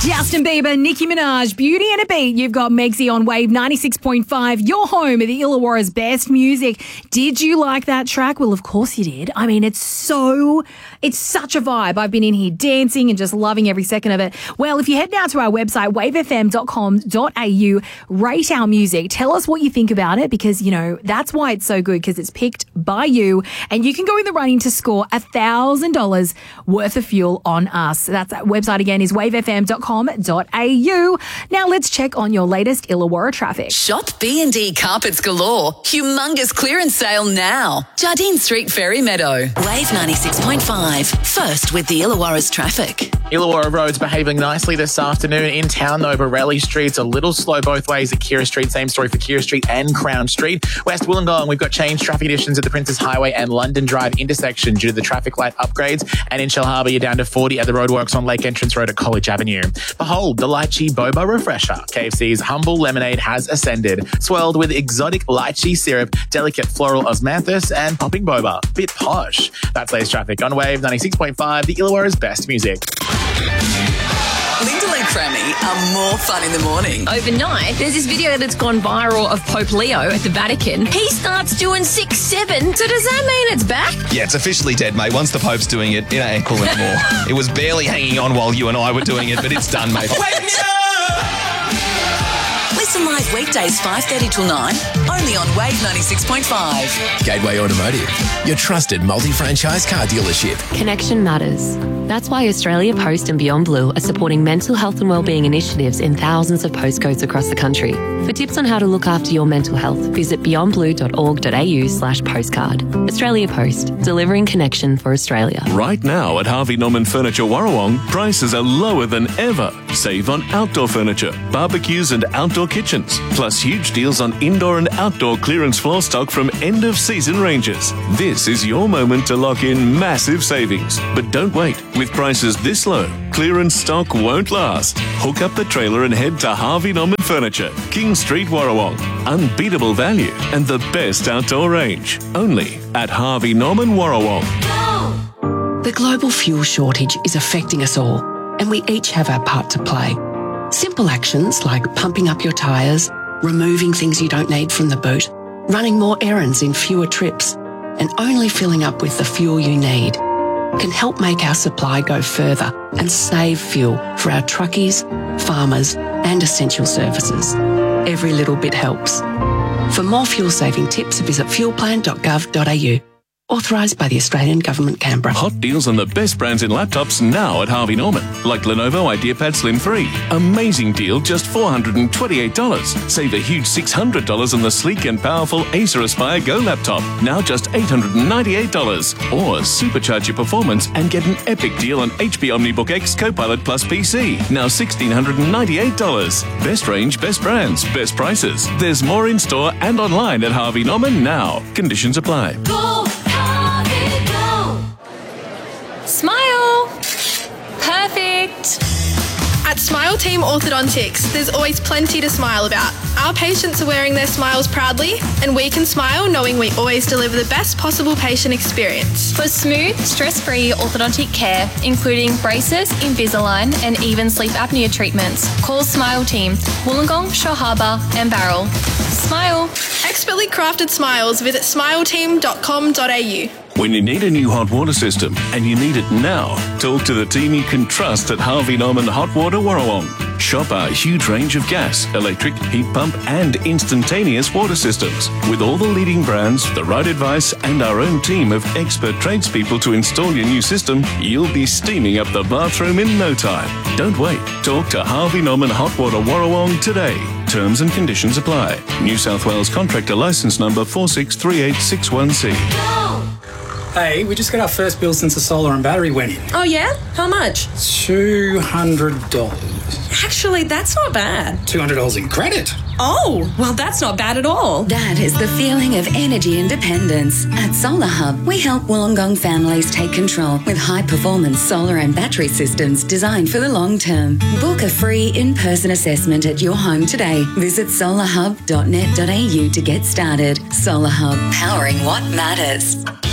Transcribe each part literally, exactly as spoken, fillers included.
Justin Bieber, Nicki Minaj, Beauty and a Beat. You've got Megsy on Wave ninety-six point five, your home of the Illawarra's best music. Did you like that track? Well, of course you did. I mean, it's so, it's such a vibe. I've been in here dancing and just loving every second of it. Well, if you head now to our website, wave f m dot com dot a u, rate our music. Tell us what you think about it because, you know, that's why it's so good because it's picked by you and you can go in the running to score one thousand dollars worth of fuel on us. That's that website again is wave f m dot com dot a u. Now let's check on your latest Illawarra traffic. Shop B and D Carpets Galore. Humongous clearance sale now. Jardine Street, Ferry Meadow. Wave ninety-six point five. First with the Illawarra's traffic. Illawarra Road's behaving nicely this afternoon. In town, though, Borelli Street's a little slow both ways at Keira Street. Same story for Keira Street and Crown Street. West Wollongong, we've got changed traffic conditions at the Princess Highway and London Drive intersection due to the traffic light upgrades. And in Shellharbour, you're down to forty at the roadworks on Lake Entrance Road at College Avenue. Behold, the lychee boba refresher. K F C's humble lemonade has ascended, swirled with exotic lychee syrup, delicate floral osmanthus, and popping boba. Bit posh. That's latest traffic on Wave ninety-six point five, the Illawarra's best music. Linda and Crammy are more fun in the morning. Overnight, there's this video that's gone viral of Pope Leo at the Vatican. He starts doing six seven. So does that mean it's back? Yeah, it's officially dead, mate. Once the Pope's doing it, it ain't cool anymore. It was barely hanging on while you and I were doing it, but it's done, mate. Listen live weekdays five thirty till nine, only on Wave ninety-six point five. Gateway Automotive, your trusted multi-franchise car dealership. Connection matters. That's why Australia Post and Beyond Blue are supporting mental health and wellbeing initiatives in thousands of postcodes across the country. For tips on how to look after your mental health, visit beyond blue dot org dot a u slash postcard. Australia Post, delivering connection for Australia. Right now at Harvey Norman Furniture Warrawong, prices are lower than ever. Save on outdoor furniture, barbecues and outdoor kitchens, plus huge deals on indoor and outdoor clearance floor stock from end-of-season ranges. This is your moment to lock in massive savings. But don't wait. With prices this low, clearance stock won't last. Hook up the trailer and head to Harvey Norman Furniture, King Street, Warrawong. Unbeatable value and the best outdoor range. Only at Harvey Norman, Warrawong. The global fuel shortage is affecting us all, and we each have our part to play. Simple actions like pumping up your tyres, removing things you don't need from the boot, running more errands in fewer trips, and only filling up with the fuel you need can help make our supply go further and save fuel for our truckies, farmers, and essential services. Every little bit helps. For more fuel-saving tips, visit fuel plan dot gov dot a u. Authorised by the Australian Government, Canberra. Hot deals on the best brands in laptops now at Harvey Norman, like Lenovo IdeaPad Slim three. Amazing deal, just four hundred twenty-eight dollars. Save a huge six hundred dollars on the sleek and powerful Acer Aspire Go laptop, now just eight hundred ninety-eight dollars. Or supercharge your performance and get an epic deal on H P OmniBook X Copilot Plus P C, now one thousand six hundred ninety-eight dollars. Best range, best brands, best prices. There's more in store and online at Harvey Norman now. Conditions apply. Go! Smile! Perfect! At Smile Team Orthodontics, there's always plenty to smile about. Our patients are wearing their smiles proudly, and we can smile knowing we always deliver the best possible patient experience. For smooth, stress-free orthodontic care, including braces, Invisalign, and even sleep apnea treatments, call Smile Team, Wollongong, Shellharbour, and Barrel. Smile! Expertly crafted smiles, visit smile team dot com dot a u. When you need a new hot water system, and you need it now, talk to the team you can trust at Harvey Norman Hot Water Warrawong. Shop our huge range of gas, electric, heat pump and instantaneous water systems. With all the leading brands, the right advice and our own team of expert tradespeople to install your new system, you'll be steaming up the bathroom in no time. Don't wait. Talk to Harvey Norman Hot Water Warrawong today. Terms and conditions apply. New South Wales Contractor Licence Number four six three eight six one C. Hey, we just got our first bill since the solar and battery went in. Oh, yeah? How much? two hundred dollars. Actually, that's not bad. two hundred dollars in credit. Oh, well, that's not bad at all. That is the feeling of energy independence. At Solar Hub, we help Wollongong families take control with high-performance solar and battery systems designed for the long term. Book a free in-person assessment at your home today. Visit solar hub dot net dot a u to get started. Solar Hub, powering what matters.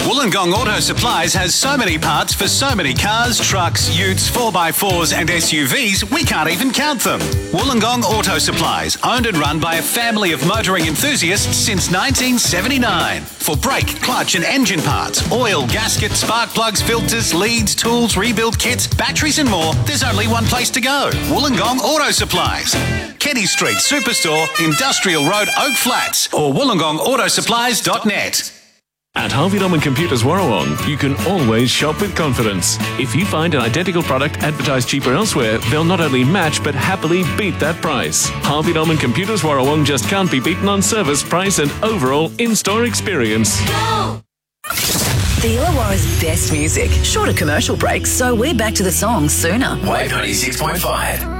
Wollongong Auto Supplies has so many parts for so many cars, trucks, utes, four by fours and S U Vs, we can't even count them. Wollongong Auto Supplies, owned and run by a family of motoring enthusiasts since nineteen seventy-nine. For brake, clutch and engine parts, oil, gasket, spark plugs, filters, leads, tools, rebuild kits, batteries and more, there's only one place to go. Wollongong Auto Supplies. Kenny Street Superstore, Industrial Road, Oak Flats, or wollongong auto supplies dot net. At Harvey Norman Computers Warrawong, you can always shop with confidence. If you find an identical product advertised cheaper elsewhere, they'll not only match but happily beat that price. Harvey Norman Computers Warrawong just can't be beaten on service, price and overall in-store experience. The Illawarra's best music. Shorter commercial breaks, so we're back to the songs sooner. Wave ninety-six point five.